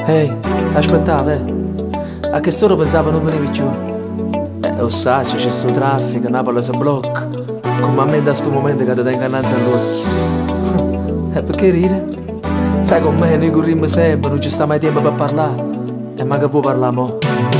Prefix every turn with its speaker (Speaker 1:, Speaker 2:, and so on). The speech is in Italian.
Speaker 1: Ehi, aspettava, eh? A che storo pensavo non venivi più? Lo sai, c'è sto traffico, Napoli si blocca. Come a me da sto momento che ti tengo innanzi all'occhio. E perché ride? Sai con me noi corriamo sempre, non ci sta mai tempo per parlare. E ma che vuoi parlare mo'?